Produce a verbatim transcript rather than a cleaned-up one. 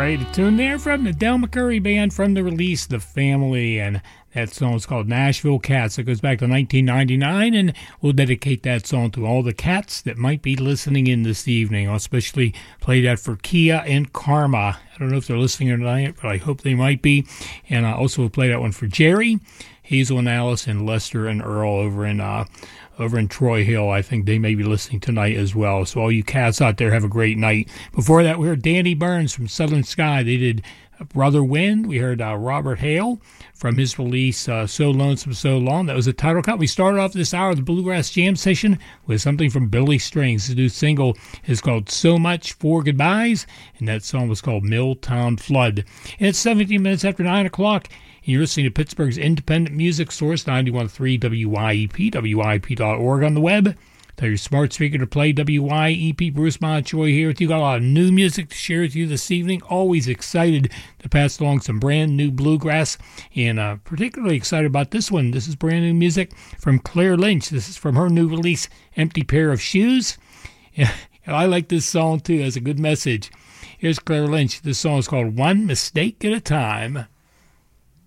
right, a tune there from the Del McCoury Band from the release The Family, and that song is called Nashville Cats. It goes back to nineteen ninety-nine, and we'll dedicate that song to all the cats that might be listening in this evening. I'll especially play that for Kia and Karma. I don't know if they're listening tonight, but I hope they might be. And I also will play that one for Jerry, Hazel and Alice, and Lester and Earl over in uh, over in Troy Hill. I think they may be listening tonight as well. So all you cats out there, have a great night. Before that, we heard Danny Burns from Southern Sky. They did Brother Wind. We heard uh, Robert Hale from his release, uh, So Lonesome, So Long. That was the title cut. We started off this hour of the Bluegrass Jam Session with something from Billy Strings. The new single is called So Much for Goodbyes, and that song was called Milltown Flood. And it's seventeen minutes after nine o'clock. And you're listening to Pittsburgh's independent music source, ninety-one point three W Y E P, W Y E P dot org on the web. Tell your smart speaker to play W Y E P. Bruce Montoya here with you. Got a lot of new music to share with you this evening. Always excited to pass along some brand new bluegrass, and uh, particularly excited about this one. This is brand new music from Claire Lynch. This is from her new release, Empty Pair of Shoes. Yeah, I like this song too. It has a good message. Here's Claire Lynch. This song is called One Mistake at a Time.